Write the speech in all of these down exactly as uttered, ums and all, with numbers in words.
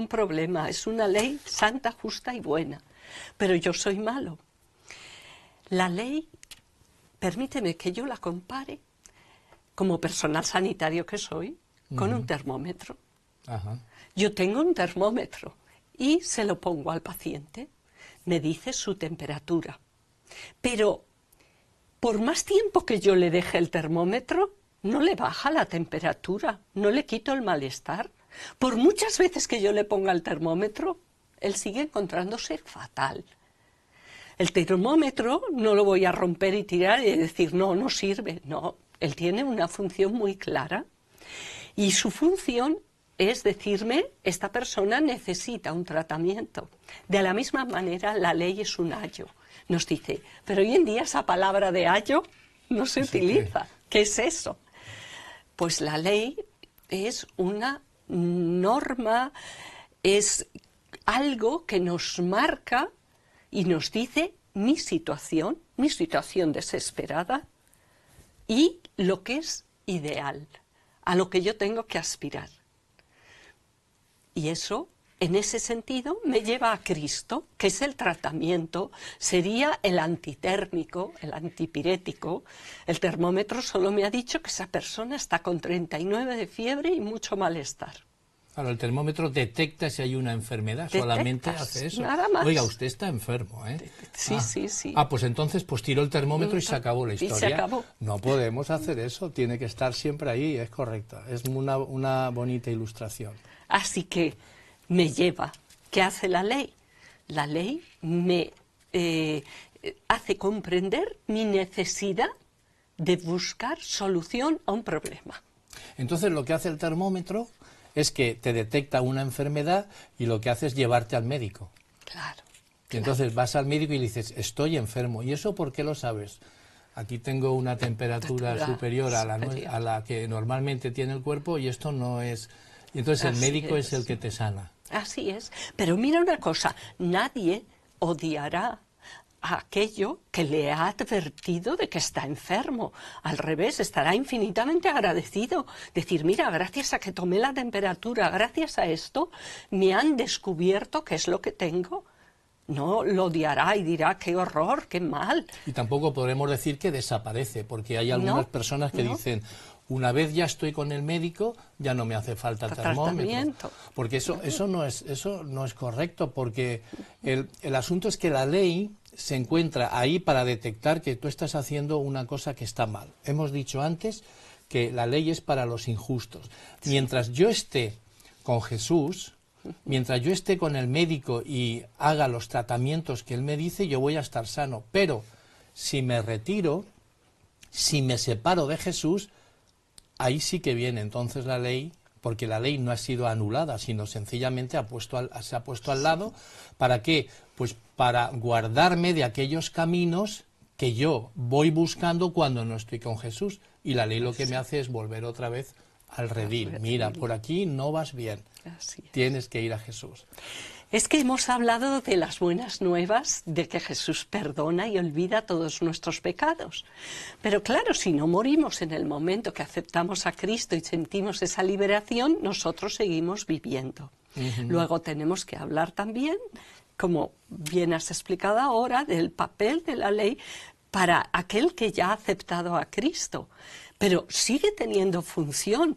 ningún problema. Es una ley santa, justa y buena. Pero yo soy malo. La ley, permíteme que yo la compare, como personal sanitario que soy, con uh-huh. un termómetro. Ajá. Yo tengo un termómetro y se lo pongo al paciente. Me dice su temperatura. Pero por más tiempo que yo le deje el termómetro, no le baja la temperatura, no le quito el malestar. Por muchas veces que yo le ponga el termómetro, él sigue encontrándose fatal. El termómetro no lo voy a romper y tirar y decir, no, no sirve. No, él tiene una función muy clara. Y su función es decirme, esta persona necesita un tratamiento. De la misma manera, la ley es un ayo. Nos dice, pero hoy en día esa palabra de ayo no se utiliza. ¿Qué es eso? Pues la ley es una norma, es algo que nos marca y nos dice mi situación, mi situación desesperada y lo que es ideal, a lo que yo tengo que aspirar. Y eso, en ese sentido, me lleva a Cristo, que es el tratamiento, sería el antitérmico, el antipirético. El termómetro solo me ha dicho que esa persona está con treinta y nueve de fiebre y mucho malestar. Claro, el termómetro detecta si hay una enfermedad, Detectas, solamente hace eso. Nada más. Oiga, usted está enfermo, ¿eh? Sí, ah. sí, sí. Ah, pues entonces pues tiró el termómetro y se acabó la historia. Y se acabó. No podemos hacer eso, tiene que estar siempre ahí, es correcta. Es una, una bonita ilustración. Así que me lleva. ¿Qué hace la ley? La ley me eh, hace comprender mi necesidad de buscar solución a un problema. Entonces lo que hace el termómetro es que te detecta una enfermedad y lo que hace es llevarte al médico. Claro. Y entonces vas al médico y le dices, estoy enfermo. ¿Y eso por qué lo sabes? Aquí tengo una temperatura, temperatura superior, a la, superior a la que normalmente tiene el cuerpo y esto no es... Y entonces el Así médico es. es el que te sana. Así es. Pero mira una cosa, nadie odiará a aquello que le ha advertido de que está enfermo. Al revés, estará infinitamente agradecido. Decir, mira, gracias a que tomé la temperatura, gracias a esto, me han descubierto qué es lo que tengo. No lo odiará y dirá, qué horror, qué mal. Y tampoco podremos decir que desaparece, porque hay algunas no, personas que no. dicen, una vez ya estoy con el médico, ya no me hace falta el termómetro. Porque eso, eso, no es, eso no es correcto, porque el, el asunto es que la ley se encuentra ahí para detectar que tú estás haciendo una cosa que está mal. Hemos dicho antes que la ley es para los injustos. Mientras yo esté con Jesús, mientras yo esté con el médico y haga los tratamientos que él me dice, yo voy a estar sano. Pero si me retiro, si me separo de Jesús, ahí sí que viene entonces la ley, porque la ley no ha sido anulada, sino sencillamente ha puesto al, se ha puesto al lado. ¿Para qué? Pues para guardarme de aquellos caminos que yo voy buscando cuando no estoy con Jesús. Y la ley lo que me hace es volver otra vez al redil. Mira, por aquí no vas bien, tienes que ir a Jesús. Es que hemos hablado de las buenas nuevas, de que Jesús perdona y olvida todos nuestros pecados. Pero claro, si no morimos en el momento que aceptamos a Cristo y sentimos esa liberación, nosotros seguimos viviendo. Uh-huh. Luego tenemos que hablar también, como bien has explicado ahora, del papel de la ley para aquel que ya ha aceptado a Cristo. Pero sigue teniendo función.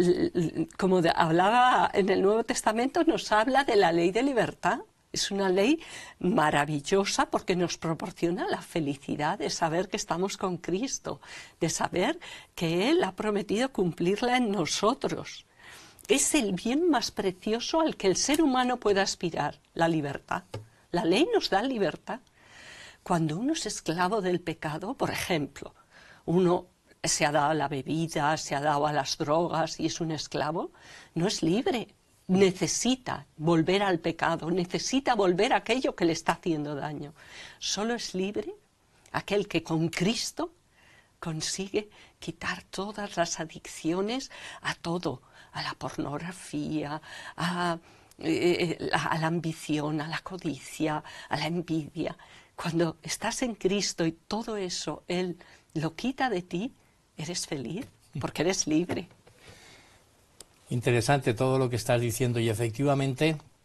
Como de, hablaba en el Nuevo Testamento, nos habla de la ley de libertad. Es una ley maravillosa porque nos proporciona la felicidad de saber que estamos con Cristo, de saber que Él ha prometido cumplirla en nosotros. Es el bien más precioso al que el ser humano puede aspirar, la libertad. La ley nos da libertad. Cuando uno es esclavo del pecado, por ejemplo, uno se ha dado a la bebida, se ha dado a las drogas y es un esclavo, no es libre. Necesita volver al pecado, necesita volver a aquello que le está haciendo daño. Solo es libre aquel que con Cristo consigue quitar todas las adicciones a todo, a la pornografía, a, eh, a la ambición, a la codicia, a la envidia. Cuando estás en Cristo y todo eso Él lo quita de ti, eres feliz, porque eres libre. Interesante todo lo que estás diciendo y efectivamente